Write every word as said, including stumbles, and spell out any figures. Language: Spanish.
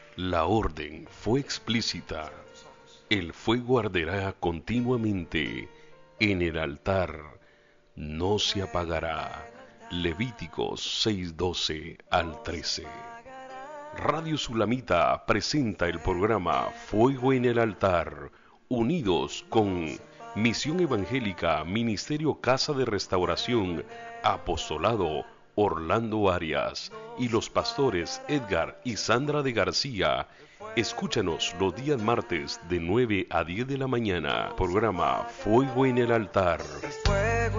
La orden fue explícita. El fuego arderá continuamente en el altar, no se apagará. Levíticos seis doce al trece. Radio Sulamita presenta el programa Fuego en el Altar, unidos con Misión Evangélica, Ministerio Casa de Restauración, Apostolado Orlando Arias y los pastores Edgar y Sandra de García. Escúchanos los días martes de nueve a diez de la mañana. Programa Fuego en el Altar.